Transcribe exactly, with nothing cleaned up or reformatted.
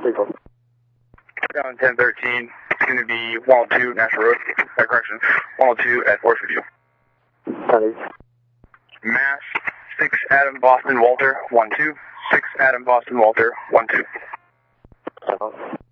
signal. Down ten thirteen, it's going to be one oh two National Road, uh, correction, one oh two at Forest View. Chinese. Mass, six Adam Boston Walter, one two, six Adam Boston Walter, one two. Uh-huh.